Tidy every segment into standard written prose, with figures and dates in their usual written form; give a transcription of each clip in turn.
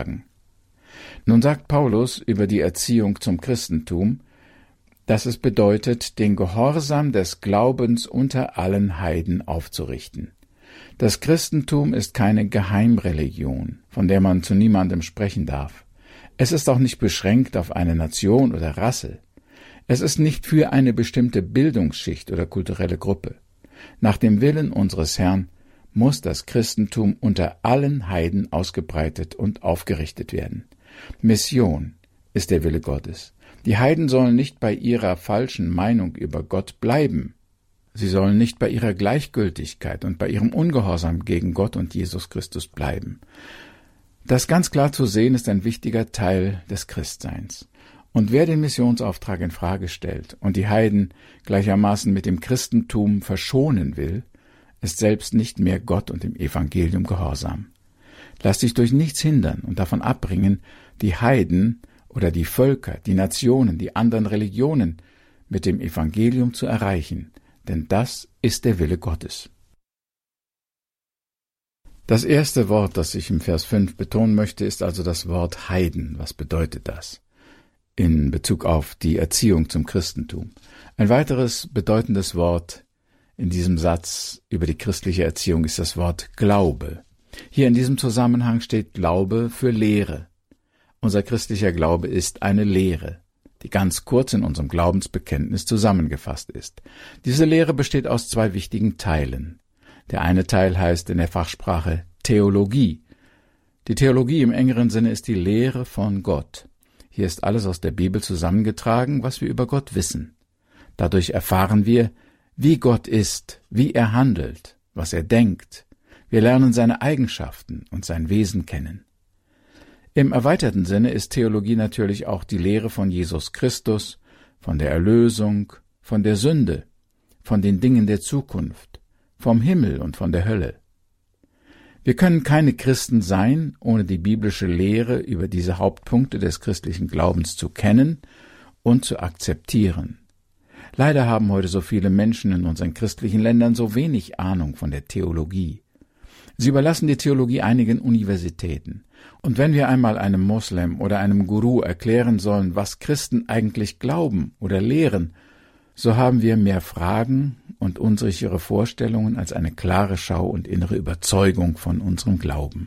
sagen. Nun sagt Paulus über die Erziehung zum Christentum, dass es bedeutet, den Gehorsam des Glaubens unter allen Heiden aufzurichten. Das Christentum ist keine Geheimreligion, von der man zu niemandem sprechen darf. Es ist auch nicht beschränkt auf eine Nation oder Rasse. Es ist nicht für eine bestimmte Bildungsschicht oder kulturelle Gruppe. Nach dem Willen unseres Herrn muss das Christentum unter allen Heiden ausgebreitet und aufgerichtet werden. Mission ist der Wille Gottes. Die Heiden sollen nicht bei ihrer falschen Meinung über Gott bleiben. Sie sollen nicht bei ihrer Gleichgültigkeit und bei ihrem Ungehorsam gegen Gott und Jesus Christus bleiben. Das ganz klar zu sehen ist ein wichtiger Teil des Christseins. Und wer den Missionsauftrag in Frage stellt und die Heiden gleichermaßen mit dem Christentum verschonen will, ist selbst nicht mehr Gott und dem Evangelium gehorsam. Lass dich durch nichts hindern und davon abbringen, die Heiden oder die Völker, die Nationen, die anderen Religionen mit dem Evangelium zu erreichen, denn das ist der Wille Gottes. Das erste Wort, das ich im Vers 5 betonen möchte, ist also das Wort Heiden. Was bedeutet das in Bezug auf die Erziehung zum Christentum? Ein weiteres bedeutendes Wort in diesem Satz über die christliche Erziehung ist das Wort Glaube. Hier in diesem Zusammenhang steht Glaube für Lehre. Unser christlicher Glaube ist eine Lehre, die ganz kurz in unserem Glaubensbekenntnis zusammengefasst ist. Diese Lehre besteht aus zwei wichtigen Teilen. Der eine Teil heißt in der Fachsprache Theologie. Die Theologie im engeren Sinne ist die Lehre von Gott. Hier ist alles aus der Bibel zusammengetragen, was wir über Gott wissen. Dadurch erfahren wir, wie Gott ist, wie er handelt, was er denkt. Wir lernen seine Eigenschaften und sein Wesen kennen. Im erweiterten Sinne ist Theologie natürlich auch die Lehre von Jesus Christus, von der Erlösung, von der Sünde, von den Dingen der Zukunft, vom Himmel und von der Hölle. Wir können keine Christen sein, ohne die biblische Lehre über diese Hauptpunkte des christlichen Glaubens zu kennen und zu akzeptieren. Leider haben heute so viele Menschen in unseren christlichen Ländern so wenig Ahnung von der Theologie. Sie überlassen die Theologie einigen Universitäten. Und wenn wir einmal einem Moslem oder einem Guru erklären sollen, was Christen eigentlich glauben oder lehren, so haben wir mehr Fragen und unsichere Vorstellungen als eine klare Schau und innere Überzeugung von unserem Glauben.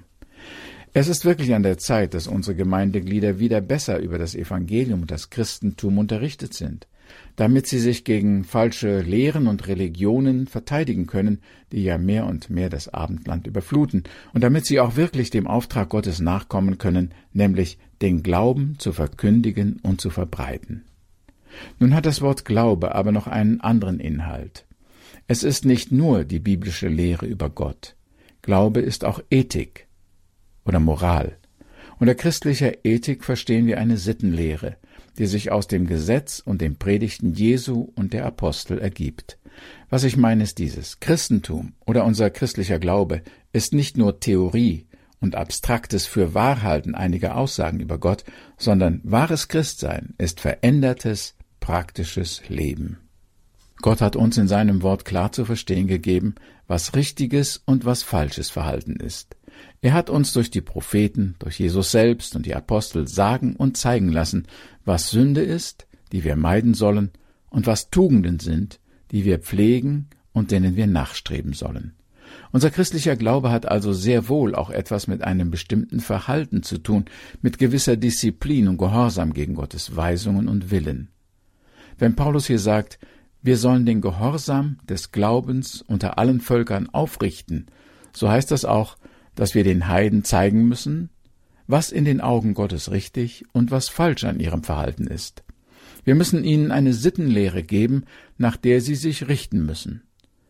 Es ist wirklich an der Zeit, dass unsere Gemeindeglieder wieder besser über das Evangelium und das Christentum unterrichtet sind, damit sie sich gegen falsche Lehren und Religionen verteidigen können, die ja mehr und mehr das Abendland überfluten, und damit sie auch wirklich dem Auftrag Gottes nachkommen können, nämlich den Glauben zu verkündigen und zu verbreiten. Nun hat das Wort Glaube aber noch einen anderen Inhalt. Es ist nicht nur die biblische Lehre über Gott. Glaube ist auch Ethik oder Moral. Unter christlicher Ethik verstehen wir eine Sittenlehre, die sich aus dem Gesetz und den Predigten Jesu und der Apostel ergibt. Was ich meine ist dieses: Christentum oder unser christlicher Glaube ist nicht nur Theorie und abstraktes Fürwahrhalten einiger Aussagen über Gott, sondern wahres Christsein ist verändertes, praktisches Leben. Gott hat uns in seinem Wort klar zu verstehen gegeben, was richtiges und was falsches Verhalten ist. Er hat uns durch die Propheten, durch Jesus selbst und die Apostel sagen und zeigen lassen, was Sünde ist, die wir meiden sollen, und was Tugenden sind, die wir pflegen und denen wir nachstreben sollen. Unser christlicher Glaube hat also sehr wohl auch etwas mit einem bestimmten Verhalten zu tun, mit gewisser Disziplin und Gehorsam gegen Gottes Weisungen und Willen. Wenn Paulus hier sagt, wir sollen den Gehorsam des Glaubens unter allen Völkern aufrichten, so heißt das auch, dass wir den Heiden zeigen müssen, was in den Augen Gottes richtig und was falsch an ihrem Verhalten ist. Wir müssen ihnen eine Sittenlehre geben, nach der sie sich richten müssen.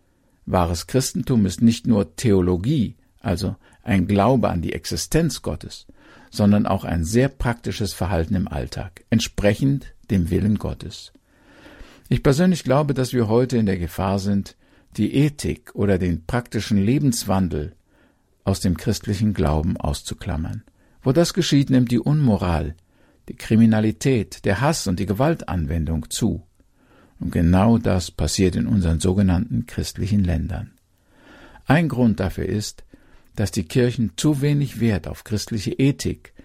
Wahres Christentum ist nicht nur Theologie, also ein Glaube an die Existenz Gottes, sondern auch ein sehr praktisches Verhalten im Alltag, entsprechend dem Willen Gottes. Ich persönlich glaube, dass wir heute in der Gefahr sind, die Ethik oder den praktischen Lebenswandel aus dem christlichen Glauben auszuklammern. Wo das geschieht, nimmt die Unmoral, die Kriminalität, der Hass und die Gewaltanwendung zu. Und genau das passiert in unseren sogenannten christlichen Ländern. Ein Grund dafür ist, dass die Kirchen zu wenig Wert auf christliche Ethik